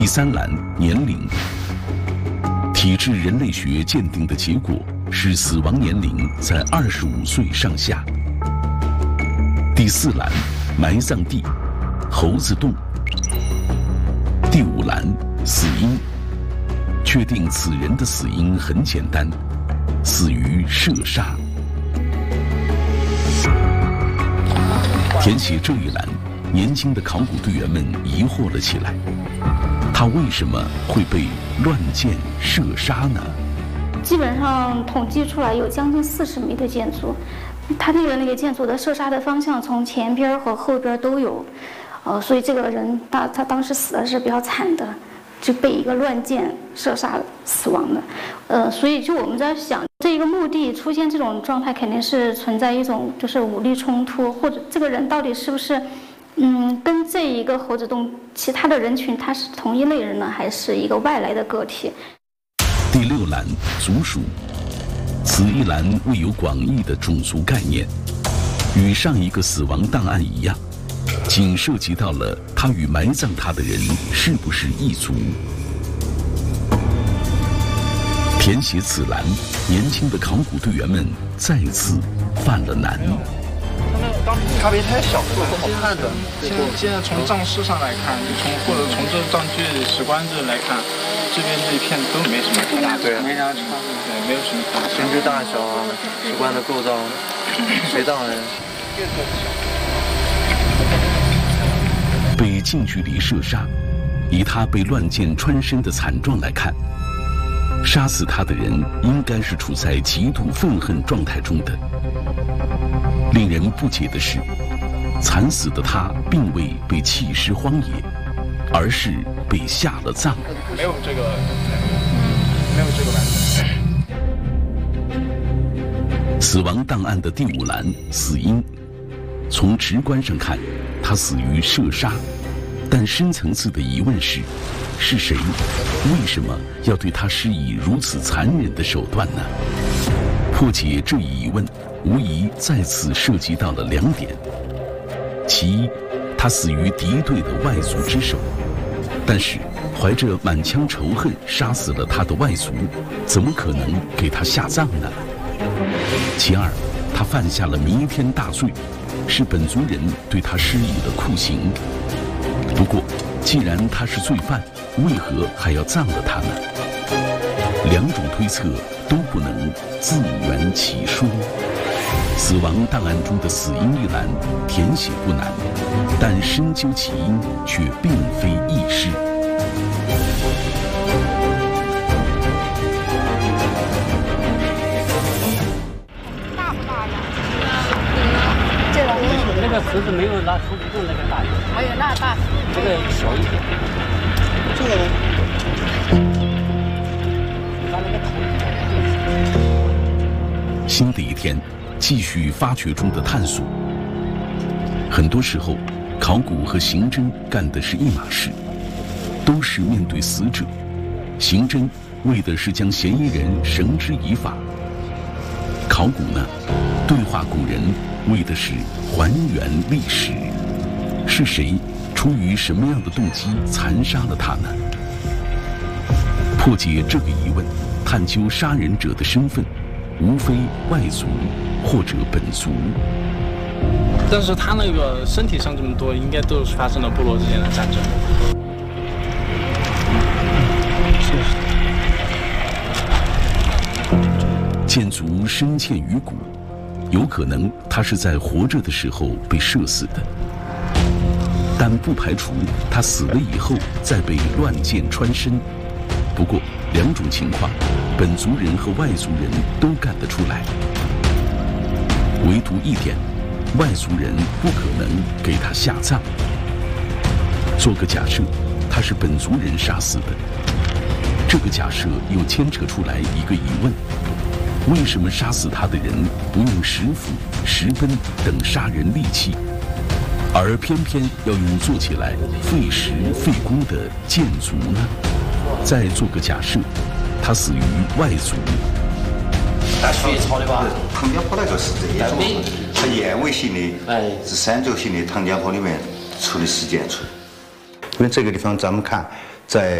第3栏年龄，体质人类学鉴定的结果是死亡年龄在25岁上下。第4栏埋葬地，猴子洞。第5栏死因，确定此人的死因很简单，死于射杀。填写这一栏，年轻的考古队员们疑惑了起来。他为什么会被乱箭射杀呢？ 基本上统计出来有将近40米的箭组，他那个箭组的射杀的方向从前边和后边都有，所以这个人他当时死的是比较惨的，就被一个乱箭射杀死亡的。所以就我们在想，这一个墓地出现这种状态，肯定是存在一种就是武力冲突，或者这个人到底是不是跟这一个猴子洞其他的人群他是同一类人呢，还是一个外来的个体？ 第6栏族属，此一栏未有广义的种族概念，与上一个死亡档案一样，仅涉及到了他与埋葬他的人是不是一族。填写此栏，年轻的考古队员们再次犯了难。 咖啡太小了，好看的。现在从账式上来看，或者从这账具史观志来看，这边这一片都没什么太大，对，没啥差别，对，没有什么差别。形制大小啊，史观的构造，随葬人。 被近距离射杀，以他被乱箭穿身的惨状来看，杀死他的人应该是处在极度愤恨状态中的。令人不解的是，惨死的他并未被弃尸荒野，而是被下了葬。 没有这个完整。 死亡档案的第5栏死因，从直观上看，他死于射杀，但深层次的疑问是谁？为什么要对他施以如此残忍的手段呢？破解这一疑问，无疑再次涉及到了2点：其一，他死于敌对的外族之手，但是怀着满腔仇恨杀死了他的外族，怎么可能给他下葬呢？其二，他犯下了弥天大罪，是本族人对他施以了酷刑。不过，既然他是罪犯，为何还要葬了他呢？2种推测都不能自圆其说。死亡档案中的死因一栏填写不难，但深究其因却并非易事。 大不大呀？ 这个那个石子没有那猴子洞那个大， 没有那大， 这个小一点。 这个呢？ 新的一天，继续发掘中的探索。很多时候，考古和刑侦干的是一码事，都是面对死者。刑侦为的是将嫌疑人绳之以法，考古呢，对话古人为的是还原历史。是谁出于什么样的动机残杀了他呢？破解这个疑问，探究杀人者的身份，无非外族或者本族。 但是他那个身体上这么多，应该都是发生了部落之间的战争。 箭足深嵌于骨，有可能他是在活着的时候被射死的，但不排除他死了以后再被乱箭穿身。不过2种情况，本族人和外族人都干得出来，唯独一点，外族人不可能给他下葬。做个假设，他是本族人杀死的，这个假设又牵扯出来一个疑问：为什么杀死他的人不用石斧、石奔等杀人利器，而偏偏要用做起来费时费工的箭足呢？再做个假设，他死于外族。 隋朝的吧？唐江坡那个是这一种，是燕尾型的，是三角形的，唐江坡里面出的石箭出。因为这个地方咱们看， 在